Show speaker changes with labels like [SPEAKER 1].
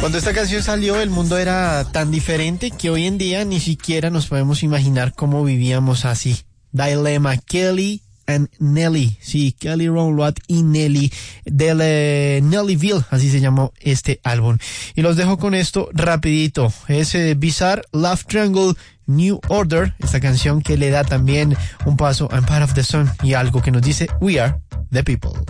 [SPEAKER 1] Cuando esta canción salió, el mundo era tan diferente que hoy en día ni siquiera nos podemos imaginar cómo vivíamos así. Dilemma, Kelly and Nelly. Sí, Kelly Rowland y Nelly del Nellyville, así se llamó este álbum. Y los dejo con esto rapidito. Es Bizarre Love Triangle New Order, esta canción que le da también un paso I'm Part of the Sun y algo que nos dice We Are the People.